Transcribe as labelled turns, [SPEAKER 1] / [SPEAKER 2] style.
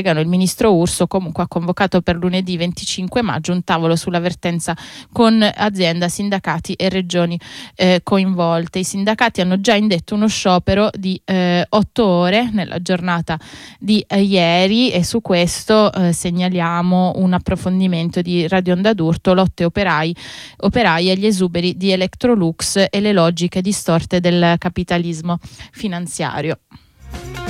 [SPEAKER 1] Il ministro Urso comunque ha convocato per lunedì 25 maggio un tavolo sulla vertenza con azienda, sindacati e regioni coinvolte. I sindacati hanno già indetto uno sciopero di 8 ore nella giornata di ieri, e su questo segnaliamo un approfondimento di Radio Onda d'Urto, lotte operai agli esuberi di Electrolux e le logiche distorte del capitalismo finanziario.